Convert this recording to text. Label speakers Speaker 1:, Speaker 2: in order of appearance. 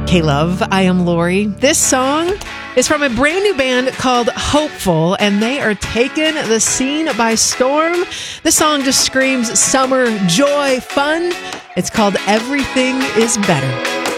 Speaker 1: K-Love, I am Lori. This song is from a brand new band called Hopeful, and they are taking the scene by storm. This song just screams summer, joy, fun. It's called Everything is Better.